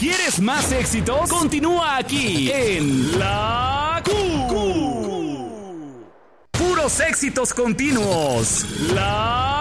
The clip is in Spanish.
¿Quieres más éxitos? Continúa aquí en La Q. Puros éxitos continuos. La